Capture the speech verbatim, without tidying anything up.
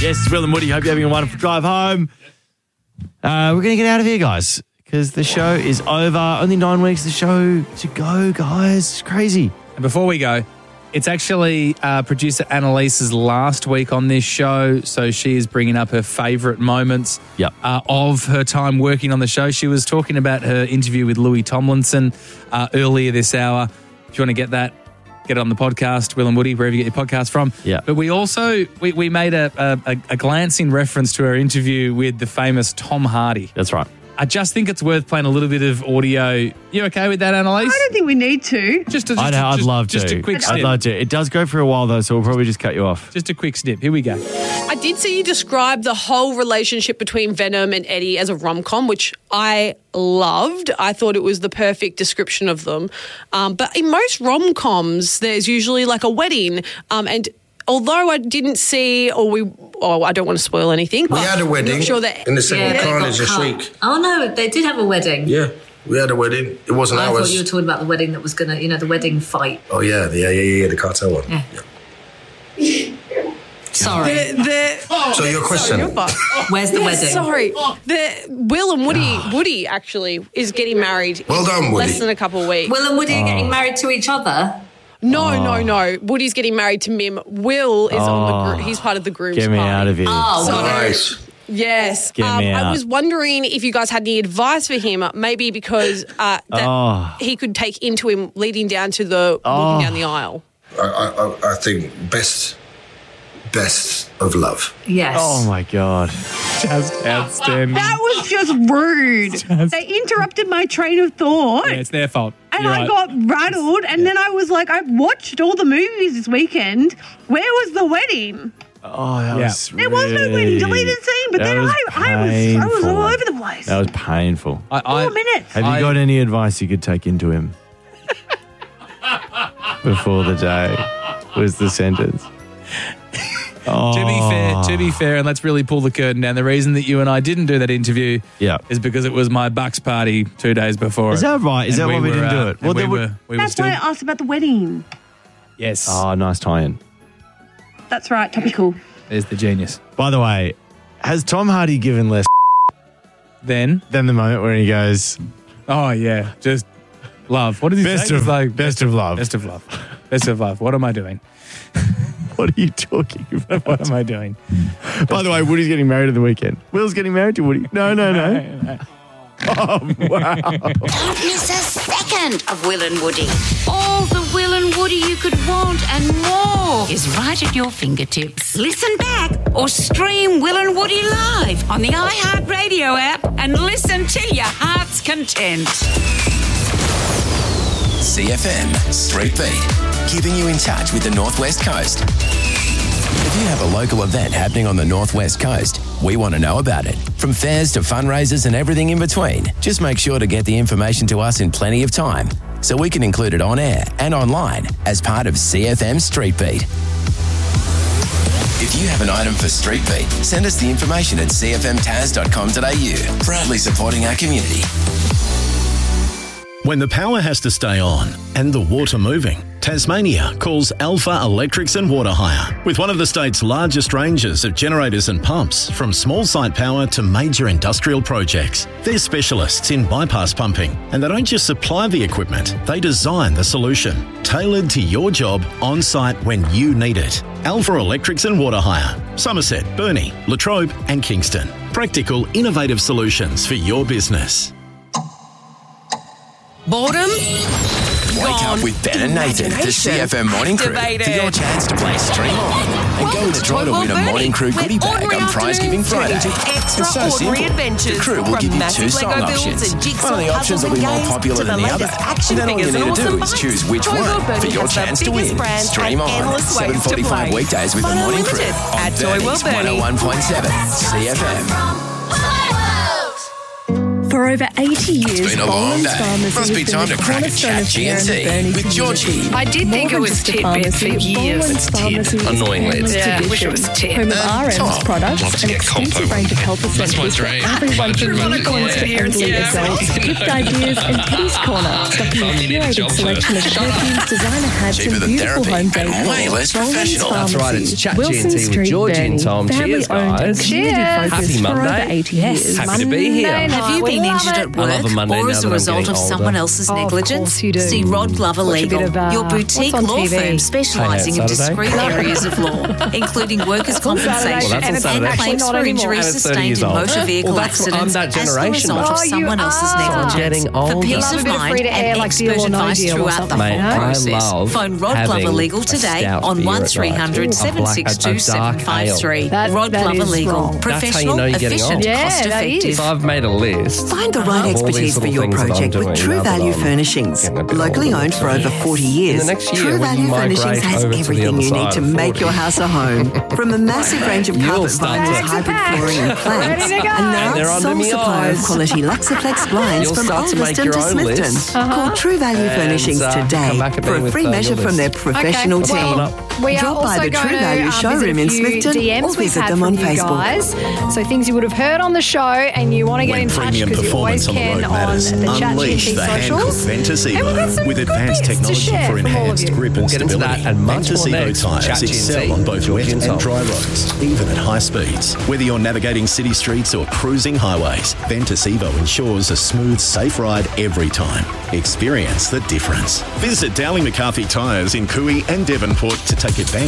Yes, it's Will and Woody. Hope you're having a wonderful drive home. Uh, we're going to get out of here, guys, because the show is over. Only nine weeks of the show to go, guys. It's crazy. And before we go, it's actually uh, producer Annalise's last week on this show, so she is bringing up her favourite moments yep. uh, of her time working on the show. She was talking about her interview with Louis Tomlinson uh, earlier this hour. If you want to get that, get it on the podcast, Will and Woody, wherever you get your podcast from. Yeah. But we also, we, we made a, a, a glancing reference to her interview with the famous Tom Hardy. That's right. I just think it's worth playing a little bit of audio. You okay with that, Annalise? I don't think we need to. Just, a, just I'd, a, I'd just, love just to. a quick snip. I'd love to. It does go for a while, though, so we'll probably just cut you off. Just a quick snip. Here we go. I did see you describe the whole relationship between Venom and Eddie as a rom-com, which I loved. I thought it was the perfect description of them. Um, but in most rom-coms, there's usually like a wedding, um, and although I didn't see, or we, oh, I don't want to spoil anything. We had a wedding I'm not sure that, in the second Yeah, Carnage they this got cut. week. Oh no, they did have a wedding. Yeah, we had a wedding. It wasn't I ours. thought you were talking about the wedding that was gonna, you know, the wedding fight. Oh yeah, yeah, yeah, yeah, the cartel one. Yeah. Yeah. Sorry. The, the, So your question? Sorry, you're fine. Where's the Yeah, wedding? Sorry. The Will and Woody, Woody actually is getting married. Well done, in Woody. Less than a couple of weeks. Will and Woody are getting married to each other. No, no, no. Woody's getting married to Mim. Will is on the group. He's part of the groom's Get me party. out of here. Oh, So- got it. Nice. Yes. Get um, me I out. was wondering if you guys had any advice for him, maybe because uh, that Oh. he could take into him leading down to the Oh. walking down the aisle. I, I, I think best, best of love. Yes. Oh, my God. Just outstanding. That was just rude. They interrupted my train of thought. Yeah, it's their fault. And You're I right. got rattled, and then I was like, I watched all the movies this weekend. Where was the wedding? Oh, that Yeah. was There was no wedding, deleted scene, but That then was I, I was I was painful. all over the place. That was painful. I, I, Four minutes. Have you I- got any advice you could take into him? Before the day was the sentence. Oh. To be fair, to be fair, and let's really pull the curtain down. The reason that you and I didn't do that interview Yeah. is because it was my Bucks party two days before. Is it. that right? Is And that why we were, didn't do uh, it? and Well, we there were- were, we were That's still. why I asked about the wedding. Yes. Oh, nice tie-in. That's right, topical. There's the genius. By the way, has Tom Hardy given less Then, than the moment where he goes, oh yeah, just love. What did he best say? of, It's like best of love? best of love, best of love. What am I doing? What are you talking about? What am I doing? By the way, Woody's getting married at the weekend. Will's getting married to Woody. No, no, no. Oh, wow. Don't miss a second of Will and Woody. All the Will and Woody you could want and more is right at your fingertips. Listen back or stream Will and Woody live on the iHeartRadio app and listen to your heart's content. C F M Street Beat, keeping you in touch with the Northwest Coast. If you have a local event happening on the Northwest Coast, we want to know about it. From fairs to fundraisers and everything in between, just make sure to get the information to us in plenty of time so we can include it on air and online as part of C F M Street Beat. If you have an item for Street Beat, send us the information at c f m taz dot com dot a u. Proudly supporting our community. When the power has to stay on and the water moving, Tasmania calls Alpha Electrics and Water Hire. With one of the state's largest ranges of generators and pumps, from small site power to major industrial projects. They're specialists in bypass pumping, and they don't just supply the equipment, they design the solution, tailored to your job on site when you need it. Alpha Electrics and Water Hire. Somerset, Burnie, Latrobe and Kingston. Practical, innovative solutions for your business. Boredom? Wake up with Ben and Nathan, the C F M Morning Crew, for your chance to play Stream On and go in the draw to win a Morning Crew goodie bag on Prize Giving Friday. It's so simple. The crew will give you two song options. One of the options will be more popular than the other. And then all you need to do is choose which one for your chance to win. Stream On, seven forty-five weekdays with the Morning Crew on Burnie's one oh one point seven C F M. For For over eighty years, It's been a long Boland's day. Pharmacy Must be has time been to the crack a cornerstone chat of G care and in the T Burnie with Georgie. community. I did More think it than was just a Tidbit pharmacy, for years. Boland's It's Tid. Pharmacy is Annoyingly, it's timeless Yeah, I wish it tradition. was Tid. Home of Um, R M's Tom, products, love to an get extensive compo. range of health That's my essentials for dream. everyone from Yeah. newborns to Yeah. elderly Yeah. adults, gift ideas and Teddy's Corner, stocking a You need a curated job selection of first. perfumes, designer hats Cheaper and than beautiful therapy home and decor. way less Boland's professional. Pharmacy, That's right, it's Chat Wilson G and T with Street, Georgie and Burnie. Tom. Cheers, Family-owned and guys. community-focused Happy for over Monday. eighty Yes. years. Happy to be here. Have you been injured at I love work a Monday or now as that a I'm result getting of older. someone else's Oh, of negligence? course you do. See Rod Glover Watch a bit Legal, of, uh, your what's boutique on law T V? firm specialising in Hey, it's Saturday. discrete areas of law, including workers' compensation Well, that's on and Saturday. claims Not for anymore. injuries And it's thirty sustained years in old. motor vehicle Well, that's- I'm accidents that as the generation. result of Oh, you someone else's are. negligence. Getting For older. peace Love a of bit of mind free to air, and like expert Deal or No advice Deal or throughout the something, whole Mate, I process. love Phone Rod having Glover Legal a today stout on beer one at three night. hundred, A seven black- six a two, seven five three. That- Rod that Glover is Legal. wrong. That's how you Professional, know you're getting efficient, old. Yeah, cost that effective. is. So I've made a list. Find the of right all expertise these for little your things that I'm project doing with True now that Value I'm Furnishings. getting a bit Locally older. owned for over forty years, In the next year, True when you Value migrate Furnishings has over to the everything other you side need to of make forty. your house a home. From a massive range of You'll carpet start vinyls, to- hybrid flooring and planks, Ready to go. and now They're under sole me supply of eyes. quality Luxaflex blinds You'll from start to make Ulverston your to own Smithton. list. Call True Value And, Furnishings uh, today come back at me for a with, free uh, measure your from their list. professional Okay, team. well, we are Drop by also the going True to Value um, showroom visit in a few Smithton D or Ms we've visit had them from on you Facebook. guys. So things you would have heard on the show and you want to get When in touch premium because you always performance on the can road on matters, the Chat G and unleash T the hand-cooked socials. Ventasivo And we've got some with good advanced bits to technology share for from all of enhanced you. grip and We'll get into stability. that and much more Ventasivo next. tyres Chat G and excel T, on both Georgie wet and and Tom. dry roads, even at high speeds. Whether you're navigating city streets or cruising highways, Ventasivo ensures a smooth, safe ride every time. Experience the difference. Visit Dowling McCarthy Tyres in Cooey and Devonport to take advantage